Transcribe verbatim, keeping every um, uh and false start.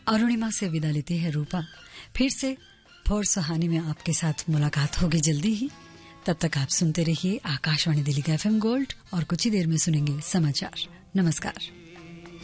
अरुणिमा से विदा लेती है रूपा। फिर से भोर सुहानी में आपके साथ मुलाकात होगी जल्दी ही। तब तक आप सुनते रहिए आकाशवाणी दिल्ली का एफएम गोल्ड और कुछ ही देर में सुनेंगे समाचार। नमस्कार।